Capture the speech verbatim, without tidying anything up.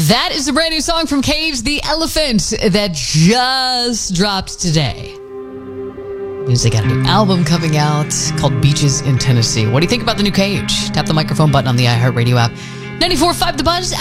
That is the brand new song from Cage the Elephant that just dropped today. Means they got a new album coming out called Beaches in Tennessee. What do you think about the new Cage? Tap the microphone button on the iHeartRadio app. ninety-four point five The Buzz.